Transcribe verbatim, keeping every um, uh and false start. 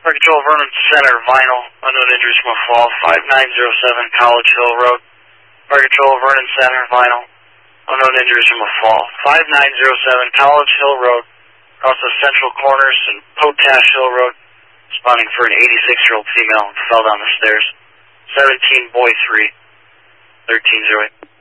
Fire Control Vernon Center, Vinyl, unknown injuries from a fall, five nine zero seven College Hill Road. Fire Control Vernon Center, Vinyl, unknown injuries from a fall, five nine zero seven College Hill Road, across the Central Corners and Potash Hill Road, responding for an eighty-six-year-old female who fell down the stairs. seventeen Boy three, thirteen zero eight.